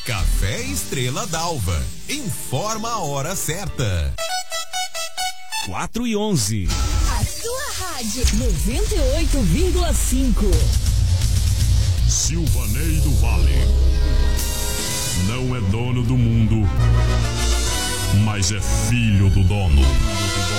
Café Estrela d'Alva. Informa a hora certa. 4:11. A sua rádio 98,5. Silvanei do Vale não é dono do mundo, mas é filho do dono.